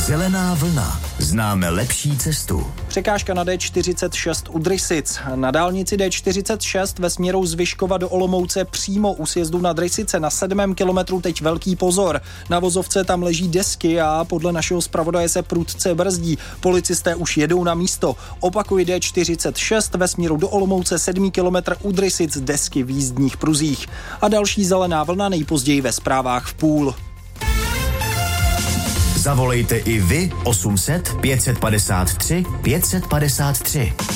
Zelená vlna. Známe lepší cestu. Překážka na D46 u Drysic. Na dálnici D46 ve směru z Vyškova do Olomouce přímo u sjezdu na Drysice na 7. kilometru teď velký pozor. Na vozovce tam leží desky a podle našeho zpravodaje se prudce brzdí. Policisté už jedou na místo. Opakuji, D46 ve směru do Olomouce 7. kilometr u Drysic, desky v jízdních pruzích. A další zelená vlna nejpozději ve zprávách v půl. Zavolejte i vy 800 553 553.